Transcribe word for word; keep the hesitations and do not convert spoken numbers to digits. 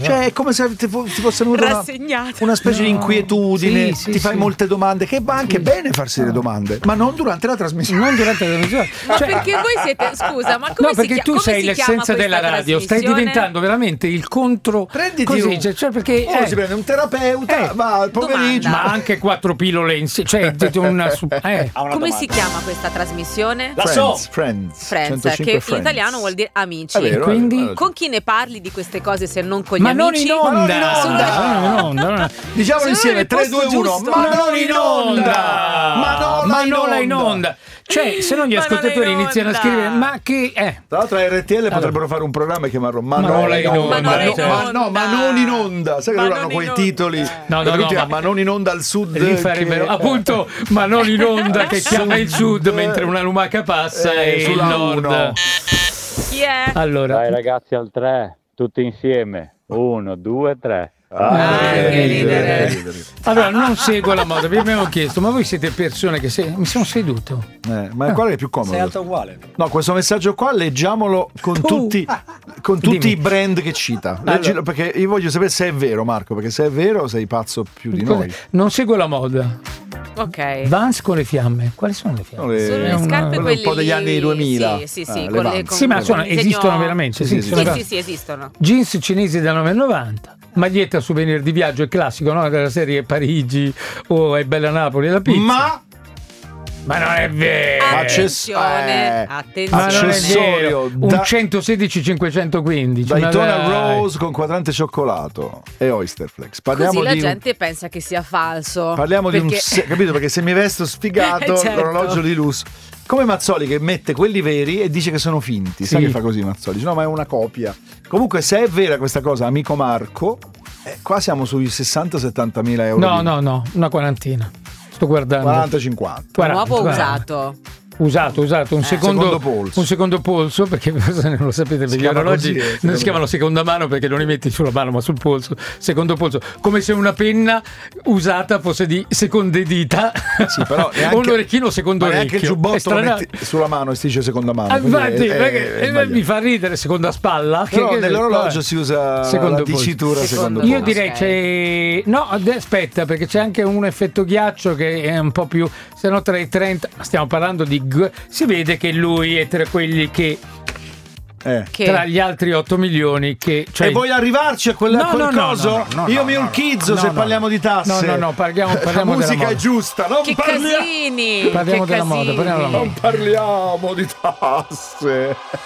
Cioè, è come se ti, ti fosse venuta una, una specie no. di inquietudine, sì, sì, ti fai sì. molte domande, che va anche sì. bene farsi no. le domande, ma non durante la trasmissione. Non durante la trasmissione. Ma cioè, perché voi siete, scusa, ma come no, si perché chia- tu come sei si l'essenza della radio, stai diventando veramente il contro. Prenditi così, un, cioè, perché uno eh, si prende un terapeuta, eh, va al pomeriggio, ma anche quattro pillole insieme, cioè una, eh. Come domanda. Si chiama questa trasmissione? La so. Friends, Friends, che Friends. in italiano vuol dire amici. Vero, quindi vero. Con chi ne parli di queste cose se non con gli ma amici? Non in onda, ma non in onda. Ma non in onda, non... Diciamolo insieme, tre, due, uno. Ma non in onda! Ma non in onda! Cioè, se no gli ascoltatori iniziano a scrivere, ma che è? Tra l'altro a R T L allora. potrebbero fare un programma chiamarlo Ma non in onda. Ma no, ma non in onda. Sai che loro hanno quei titoli? No, no, no, ma, ma non in onda al sud. Lì farebbero, che... appunto, ma non in onda che chiama il sud mentre una lumaca passa eh, e il nord. Uno. Chi è? Allora. Dai ragazzi al tre, tutti insieme. Uno, due, tre. Ah, ah, che ridere. ridere. Allora non seguo la moda, vi abbiamo chiesto, ma voi siete persone che se... mi sono seduto. Eh, ma ah. qual è più comodo? Sei alto uguale. No, questo messaggio qua leggiamolo con uh. tutti, con tutti i brand che cita. Leggilo, allora. Perché io voglio sapere se è vero, Marco, perché se è vero sei pazzo più di Cos'è? noi. Non seguo la moda. Ok. Vans con le fiamme. Quali sono le fiamme? Le, sono le una, scarpe quelle un po' degli anni duemila. Sì, sì, sì, ah, con le, con, sì ma con sono, disegno... esistono veramente. Sì, sì, sì, sì, sì, sì, sì, esistono. Jeans cinesi da nove e novanta. Maglietta souvenir di viaggio, è classico, no? Della serie Parigi o è bella Napoli, la pizza. Ma Ma non è vero! Attenzione, eh, attenzione. Ma non è vero. Un da, centosedici cinquecentoquindici. Daytona Rose con quadrante cioccolato e Oyster Flex. Parliamo Così la di gente un... pensa che sia falso. Parliamo perché... di un se... capito? Perché se mi vesto sfigato, certo. l'orologio di lusso. Come Mazzoli che mette quelli veri e dice che sono finti. Sai sì. che fa così Mazzoli? No, ma è una copia. Comunque se è vera questa cosa, amico Marco, eh, qua siamo sui sessanta settanta mila euro. No, di... no, no, una quarantina. Sto guardando. quaranta cinquanta. quaranta, nuovo quaranta. Usato. Usato, usato, un, eh. secondo, secondo polso. un secondo polso, perché non lo sapete, perché gli orologi così, non si chiamano seconda mano perché non li metti sulla mano ma sul polso, secondo polso, come se una penna usata fosse di seconde dita, sì, però neanche, o un orecchino secondo ma orecchio. Neanche il giubbotto lo metti sulla mano e si dice seconda mano. Ah, infatti, è, perché è, è mi fa ridere seconda spalla. Però che, nell'orologio che, si usa secondo la dicitura secondo, secondo Io polso. direi c'è no, aspetta, perché c'è anche un effetto ghiaccio che è un po' più, se no tra i trenta, stiamo parlando di g- si vede che lui è tra quelli che, eh. che tra gli altri otto milioni che cioè... E vuoi arrivarci a quel, no, a quel no, no, coso? No, no, no, io no, mi urchizzo no, se no, parliamo no. di tasse. No, no, no, parliamo, parliamo la musica della moda. è giusta, non che parliamo casini! Parliamo che della casini. moda, parliamo della moda. Non parliamo di tasse.